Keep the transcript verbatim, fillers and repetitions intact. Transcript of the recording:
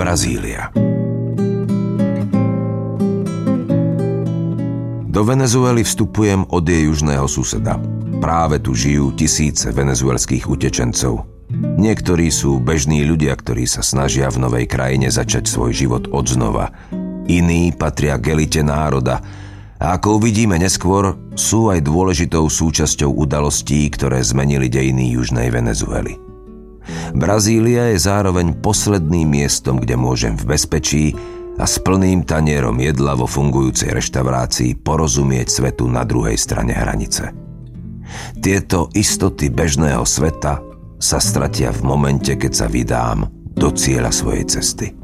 Brazília. Do Venezuely vstupujem od jej južného suseda. Práve tu žijú tisíce venezuelských utečencov. Niektorí sú bežní ľudia, ktorí sa snažia v novej krajine začať svoj život odznova. Iní patria k elite národa. A ako uvidíme neskôr, sú aj dôležitou súčasťou udalostí, ktoré zmenili dejiny južnej Venezuely. Brazília je zároveň posledným miestom, kde môžem v bezpečí a s plným tanierom jedla vo fungujúcej reštaurácii porozumieť svetu na druhej strane hranice. Tieto istoty bežného sveta sa stratia v momente, keď sa vydám do cieľa svojej cesty.